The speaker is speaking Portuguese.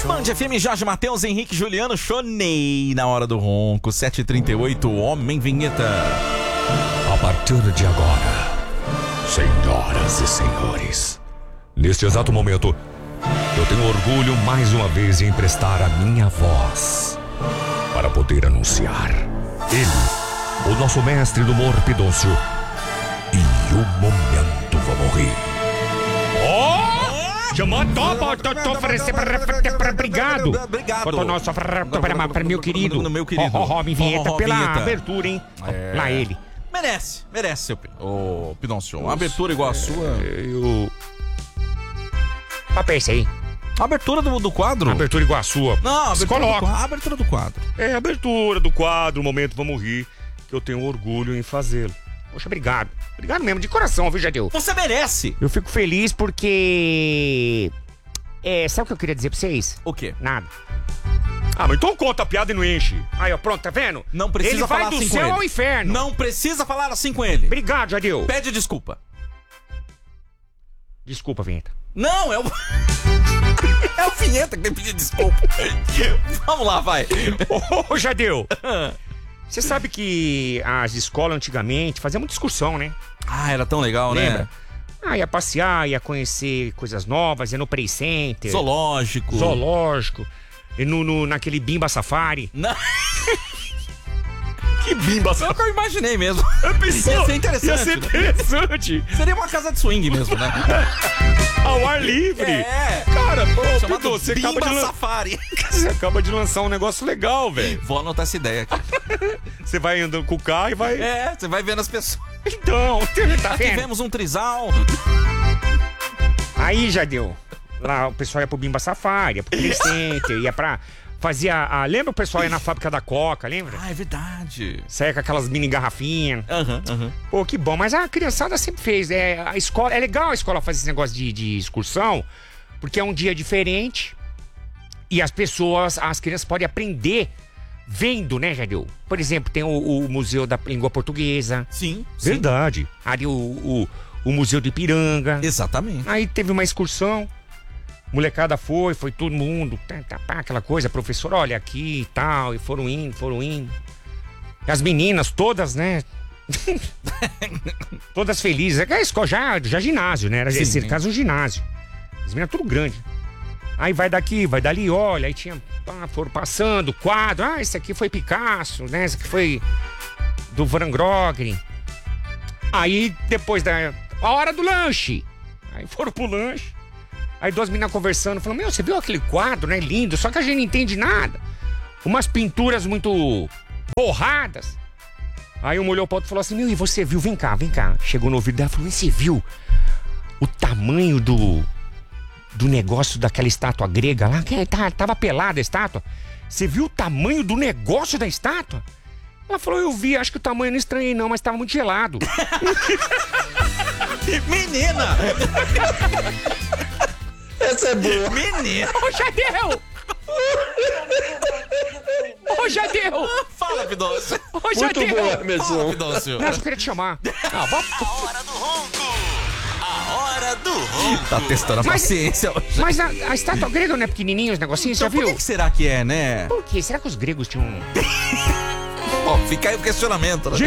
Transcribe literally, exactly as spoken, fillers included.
Band F M, Jorge Matheus, Henrique Juliano, Chonei na hora do ronco, sete e trinta e oito, Homem Vinheta. A partir de agora, senhoras e senhores, neste exato momento, eu tenho orgulho mais uma vez em emprestar a minha voz para poder anunciar ele, o nosso mestre do humor Pidoncio, e o momento vamos rir. Oh! Chamou, topa, tô, tô, obrigado. Obrigado. Nosso, para meu querido. Meu querido. Ó, Homem Vinheta, Oh, oh, pela vinheta. abertura, hein? É. Lá ele. Merece, merece, seu oh, Pidoncio. Uma abertura igual a sua. Eu... Papel esse aí. A abertura do, do quadro? Abertura igual a sua. Não, a se abertura, coloca. do, a abertura do quadro. É, a abertura do quadro, o momento vamos rir, que eu tenho orgulho em fazê-lo. Poxa, obrigado. Obrigado mesmo, de coração, viu, Jadeu? Você merece. Eu fico feliz porque... É, sabe o que eu queria dizer pra vocês? O quê? Nada. Ah, mas então conta a piada e não enche. Aí, ó, pronto, tá vendo? Não precisa ele falar vai do assim com céu ele. ao inferno. Não precisa falar assim com ele. Obrigado, Jadeu. Pede desculpa. Desculpa, Vinheta. Não, é o... é o Vinheta que tem que pedir desculpa. Vamos lá, vai. Ô, Jadeu. Você sabe que as escolas antigamente faziam muita excursão, né? Ah, era tão legal, Lembra? né? Ah, ia passear, ia conhecer coisas novas, ia no Play Center. Zoológico. Zoológico. E no, no, naquele Bimba Safari. Não. Que Bimba É o Safari? que eu imaginei mesmo. Pensou? Ia ser interessante. Ia ser né? interessante. Seria uma casa de swing mesmo, né? Ao ar livre. É. Cara, ô, Chamado Pido, você acaba, Bimba de lan- Safari. você acaba de lançar um negócio legal, velho. Vou anotar essa ideia aqui. Você vai andando com o carro e vai... É, você vai vendo as pessoas. Então, tá Aqui vendo? vemos um trisal. Aí já deu. Lá o pessoal ia pro Bimba Safari, ia pro Play Center, ia pra... Fazia a... Lembra o pessoal ia na fábrica da Coca, lembra? Ah, é verdade. Saia com aquelas mini garrafinhas. Aham, aham. Pô, que bom. Mas a criançada sempre fez. É, a escola, é legal a escola fazer esse negócio de, de excursão, porque é um dia diferente e as pessoas, as crianças podem aprender vendo, né, Jadeu? Por exemplo, tem o, o Museu da Língua Portuguesa. Sim, sim. Verdade. Ali o, o, o Museu do Ipiranga. Exatamente. Aí teve uma excursão. Molecada foi, foi todo mundo, tá, tá, pá, aquela coisa, professor, olha aqui e tal, e foram indo, foram indo. E as meninas todas, né? Todas felizes. É que a escola já, já ginásio, né? Era Sim. esse caso um ginásio. As meninas tudo grande. Aí vai daqui, vai dali, olha, aí tinha. Pá, foram passando, quadro. Ah, esse aqui foi Picasso, né? Esse aqui foi do Van Gogh. Aí depois da. A hora do lanche. Aí foram pro lanche. Aí duas meninas conversando, falando, meu, você viu aquele quadro, né? Lindo, só que a gente não entende nada. Umas pinturas muito borradas. Aí um olhou pro outro e falou assim, meu, e você viu? Vem cá, vem cá. Chegou no ouvido dela e falou, e você viu o tamanho do, do negócio daquela estátua grega lá? Que tá, tava pelada a estátua. Você viu o tamanho do negócio da estátua? Ela falou, eu vi, acho que o tamanho não estranhei não, mas tava muito gelado. Menina! Essa é boa. Menina! Ô, Jadeu! Ô, Jadeu! Fala, Pidoncio. Ô, Muito Jadeu! boa, Fala, Emerson. Pidoncio. Não, eu só queria te chamar. Ah, vamos... A hora do ronco. A hora do ronco. Tá testando a Mas- paciência hoje. Mas a, a estátua grega não é pequenininha, os negocinhos, Então, já por viu? que, que será que é, né? Por quê? Será que os gregos tinham... Ó, fica aí o questionamento, né?